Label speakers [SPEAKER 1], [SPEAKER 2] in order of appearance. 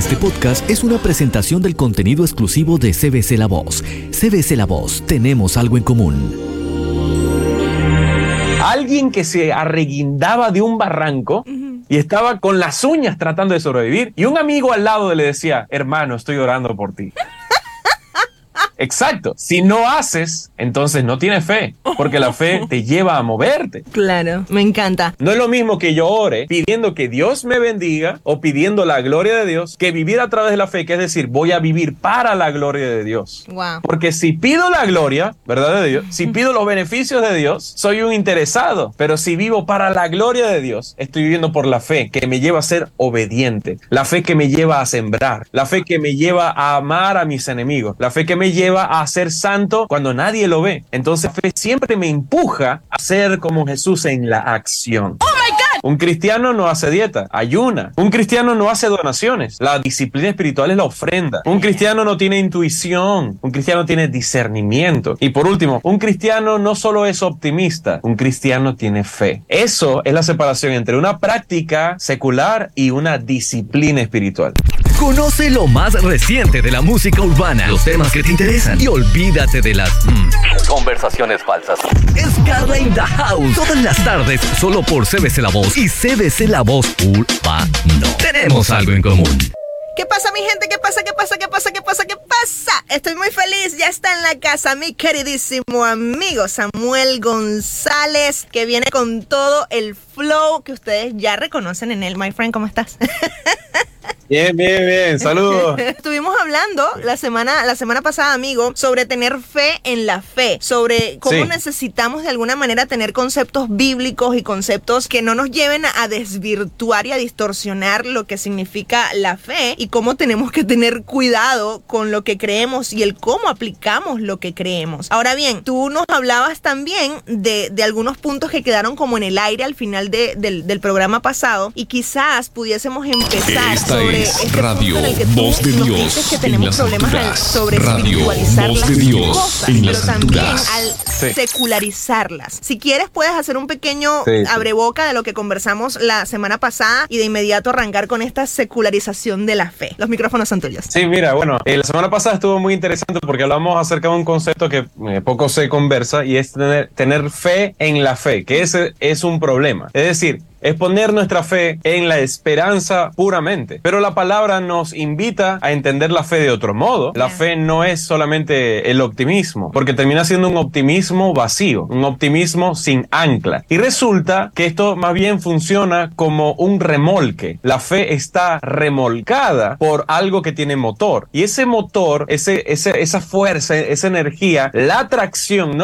[SPEAKER 1] Este podcast es una presentación del contenido exclusivo de CBC La Voz. CBC La Voz, tenemos algo en común.
[SPEAKER 2] Alguien que se arreguindaba de un barranco y estaba con las uñas tratando de sobrevivir, y un amigo al lado le decía: hermano, estoy orando por ti. Exacto. Si no haces, entonces no tienes fe, porque la fe te lleva a moverte.
[SPEAKER 3] Claro, me encanta.
[SPEAKER 2] No es lo mismo que yo ore pidiendo que Dios me bendiga o pidiendo la gloria de Dios, que vivir a través de la fe, que es decir, voy a vivir para la gloria de Dios.
[SPEAKER 3] Wow.
[SPEAKER 2] Porque si pido la gloria, ¿verdad? De Dios, si pido los beneficios de Dios, soy un interesado. Pero si vivo para la gloria de Dios, estoy viviendo por la fe que me lleva a ser obediente, la fe que me lleva a sembrar, la fe que me lleva a amar a mis enemigos, la fe que me lleva a ser santo cuando nadie lo ve. Entonces la fe siempre me empuja a ser como Jesús en la acción. ¡Oh, my God! Un cristiano no hace dieta, ayuna. Un cristiano no hace donaciones. La disciplina espiritual es la ofrenda. Un cristiano no tiene intuición. Un cristiano tiene discernimiento. Y por último, un cristiano no solo es optimista, un cristiano tiene fe. Eso es la separación entre una práctica secular y una disciplina espiritual.
[SPEAKER 1] Conoce lo más reciente de la música urbana, los temas que te interesan y olvídate de las conversaciones falsas. Es Carla in the House, todas las tardes, solo por CBC La Voz y CBC La Voz Urbano. Tenemos algo en común.
[SPEAKER 3] ¿Qué pasa, mi gente? ¿Qué pasa? Estoy muy feliz. Ya está en la casa mi queridísimo amigo Samuel González, que viene con todo el flow que ustedes ya reconocen en él. My friend, ¿cómo estás?
[SPEAKER 2] Bien. Saludos.
[SPEAKER 3] Estuvimos hablando la semana pasada, amigo, sobre tener fe en la fe, sobre cómo necesitamos de alguna manera tener conceptos bíblicos y conceptos que no nos lleven a desvirtuar y a distorsionar lo que significa la fe, y cómo tenemos que tener cuidado con lo que creemos y el cómo aplicamos lo que creemos. Ahora bien, tú nos hablabas también de algunos puntos que quedaron como en el aire al final del programa pasado, y quizás pudiésemos empezar sobre Radio Voz de Dios que tenemos problemas sobre espiritualizar las cosas, pero también al secularizarlas. Si quieres, puedes hacer un pequeño abreboca de lo que conversamos la semana pasada y de inmediato arrancar con esta secularización de la fe. Los micrófonos son tuyos.
[SPEAKER 2] Sí, mira, bueno, la semana pasada estuvo muy interesante porque hablamos acerca de un concepto que poco se conversa, y es tener fe en la fe, que ese es un problema. Es decir, es poner nuestra fe en la esperanza puramente. Pero la palabra nos invita a entender la fe de otro modo. La fe no es solamente el optimismo, porque termina siendo un optimismo vacío, un optimismo sin ancla. Y resulta que esto más bien funciona como un remolque. La fe está remolcada por algo que tiene motor. Y ese motor, esa fuerza, esa energía, la atracción, no